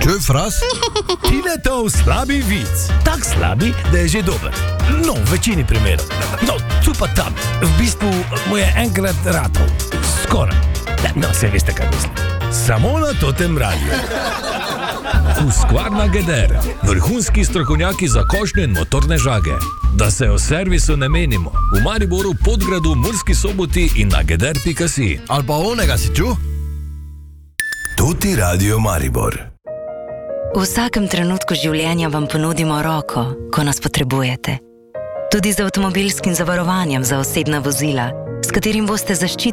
Čuj, fras? Tinetov slabi vic. Tak slabi, da je že dober. No, v večini primerov. No, tu pa tam. V bistvu mu je enkrat ratov. Skoraj. No, se veste, kaj mislim. Samo na Totem radiju. Husqvarna Geder. Vrhunski strokovnjaki za košnje in motorne žage. Da se o servisu ne menimo. V Mariboru, Podgradu, Murski Soboti in na geder.si. Ali pa onega si čuj? Tuti Radio Maribor. V vsakem trenutku življenja vam ponudimo roko, ko nas potrebujete. Tudi z avtomobilskim zavarovanjem za osebna vozila, s katerim boste zaščitili